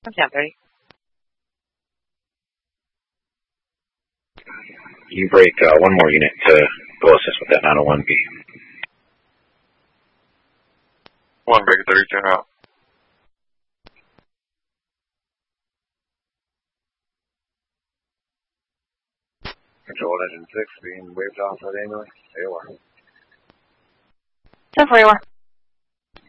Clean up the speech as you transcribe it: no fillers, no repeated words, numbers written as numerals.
10:30. You break one more unit to go assist with that 901B. 1 break 32 out. Control engine 6 being waved off at ambulance. AOR. 10:41.